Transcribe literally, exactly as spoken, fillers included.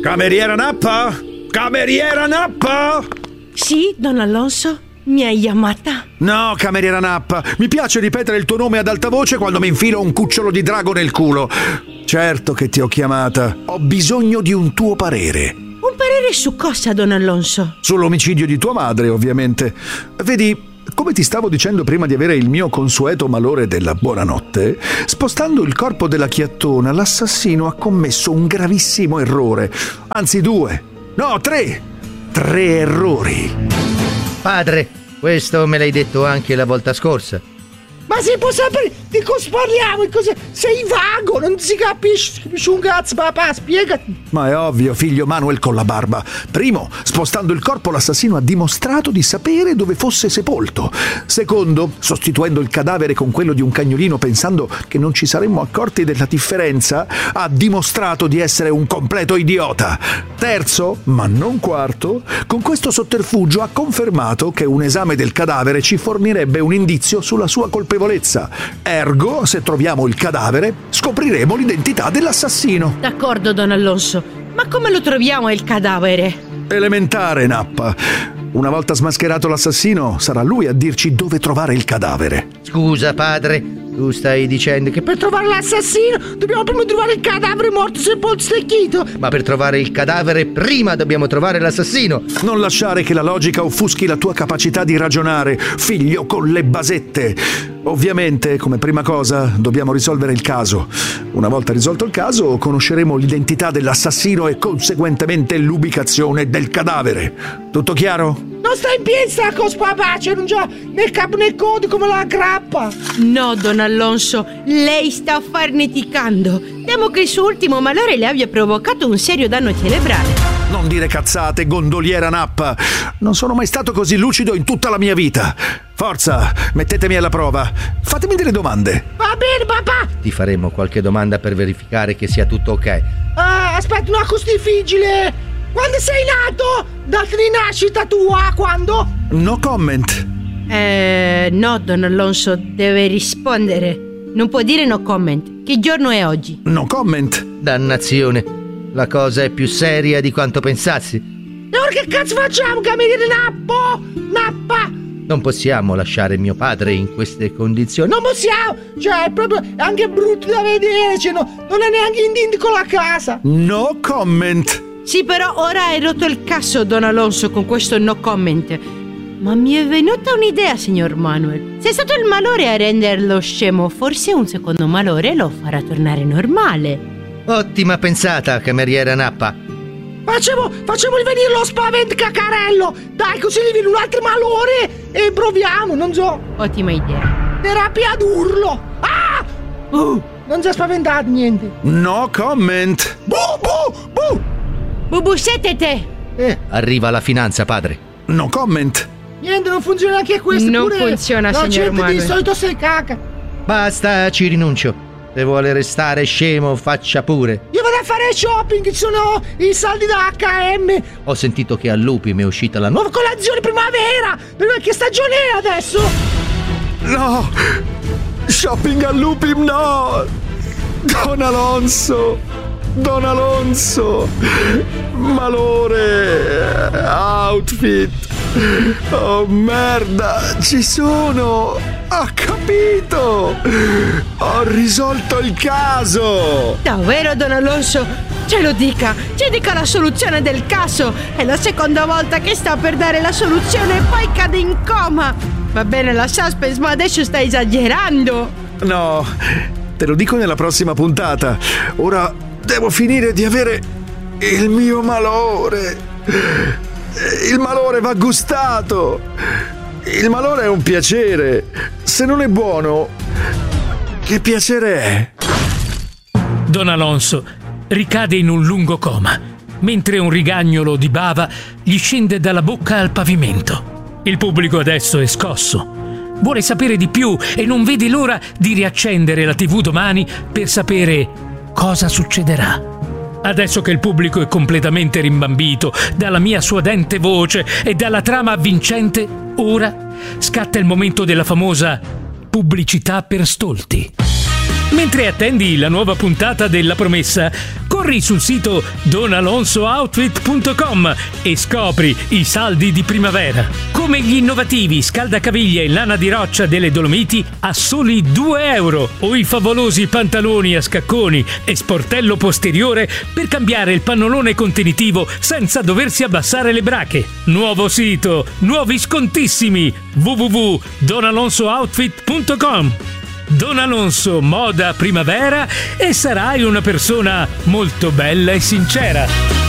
Cameriera Nappa? Cameriera Nappa? Sì, don Alonso? Mi hai chiamata? No, cameriera Nappa, mi piace ripetere il tuo nome ad alta voce quando mi infilo un cucciolo di drago nel culo. Certo che ti ho chiamata. Ho bisogno di un tuo parere. Un parere su cosa, don Alonso? Sull'omicidio di tua madre, ovviamente. Vedi, come ti stavo dicendo prima di avere il mio consueto malore della buonanotte, spostando il corpo della chiattona, l'assassino ha commesso un gravissimo errore. Anzi, due. No, tre. Tre errori. Padre, questo me l'hai detto anche la volta scorsa. Ma si può sapere di cosa parliamo? Cosa... Sei vago, non si capisce un cazzo, papà, spiegati. Ma è ovvio, figlio Manuel con la barba. Primo, spostando il corpo, l'assassino ha dimostrato di sapere dove fosse sepolto. Secondo, sostituendo il cadavere con quello di un cagnolino pensando che non ci saremmo accorti della differenza, ha dimostrato di essere un completo idiota. Terzo, ma non quarto, con questo sotterfugio ha confermato che un esame del cadavere ci fornirebbe un indizio sulla sua colpevolezza. Ergo, se troviamo il cadavere, scopriremo l'identità dell'assassino. D'accordo, don Alonso, ma come lo troviamo il cadavere? Elementare, Nappa. Una volta smascherato l'assassino, sarà lui a dirci dove trovare il cadavere. Scusa, padre, tu stai dicendo che per Per trovare l'assassino dobbiamo prima trovare il cadavere morto sepolto stecchito. Ma per trovare il cadavere prima dobbiamo trovare l'assassino. Non lasciare che la logica offuschi la tua capacità di ragionare, figlio con le basette. Ovviamente, come prima cosa, dobbiamo risolvere il caso. Una volta risolto il caso, conosceremo l'identità dell'assassino e conseguentemente l'ubicazione del cadavere. Tutto chiaro? Non sta in piedi sta cosa, papà, c'è non già né capo né coda come la grappa. No, don Alonso, lei sta farneticando. Temo che il suo ultimo malore le abbia provocato un serio danno cerebrale. Non dire cazzate, gondoliera Nappa. Non sono mai stato così lucido in tutta la mia vita. Forza, mettetemi alla prova. Fatemi delle domande. Va bene, papà. Ti faremo qualche domanda per verificare che sia tutto ok. Ah, aspetta, una cosa difficile. Quando sei nato? Data di nascita tua, quando? No comment. Eh, no, don Alonso, deve rispondere. Non può dire no comment. Che giorno è oggi? No comment. Dannazione, la cosa è più seria di quanto pensassi. E ora che cazzo facciamo, cameriere Nappo? Nappa? Non possiamo lasciare mio padre in queste condizioni. Non possiamo! Cioè, è proprio anche brutto da vedere, cioè, no, non è neanche in con la casa. No comment. Sì, però ora hai rotto il cazzo, don Alonso, con questo no comment. Ma mi è venuta un'idea, signor Manuel. Se è stato il malore a renderlo scemo, forse un secondo malore lo farà tornare normale. Ottima pensata, cameriera Nappa. Facciamo, facciamo venire lo spavent cacarello. Dai, così gli viene un altro malore e proviamo, non so. Ottima idea. Terapia d'urlo. Ah! Uh, non si è spaventato niente. No comment. Bu, bu, bu. Bubu, setete! Eh, arriva la finanza, padre. No comment. Niente, non funziona anche questo. Non pure. funziona, no, signor gente, Manuel. di solito sei caca. Basta, ci rinuncio. Se vuole restare scemo, faccia pure. Io vado a fare shopping, ci sono i saldi da acca e emme. Ho sentito che a Lupi mi è uscita la nuova. Nuova colazione primavera. Per che stagione è adesso? No. Shopping a Lupi, no. Don Alonso. Don Alonso, malore, outfit, oh merda, ci sono, ho capito, ho risolto il caso. Davvero, don Alonso? Ce lo dica, ci dica la soluzione del caso. È la seconda volta che sta per dare la soluzione e poi cade in coma. Va bene la suspense, ma adesso sta esagerando. No, te lo dico nella prossima puntata. Ora devo finire di avere il mio malore. Il malore va gustato. Il malore è un piacere. Se non è buono, che piacere è? Don Alonso ricade in un lungo coma, mentre un rigagnolo di bava gli scende dalla bocca al pavimento. Il pubblico adesso è scosso. Vuole sapere di più e non vede l'ora di riaccendere la tivù domani per sapere cosa succederà. Adesso che il pubblico è completamente rimbambito dalla mia suadente voce e dalla trama avvincente, ora scatta il momento della famosa pubblicità per stolti. Mentre attendi la nuova puntata della Promessa, corri Corri sul sito don alonso outfit punto com e scopri i saldi di primavera. Come gli innovativi scaldacaviglie in lana di roccia delle Dolomiti a soli due euro o i favolosi pantaloni a scacconi e sportello posteriore per cambiare il pannolone contenitivo senza doversi abbassare le brache. Nuovo sito, nuovi scontissimi w w w punto don alonso outfit punto com. Don Alonso Moda Primavera e sarai una persona molto bella e sincera.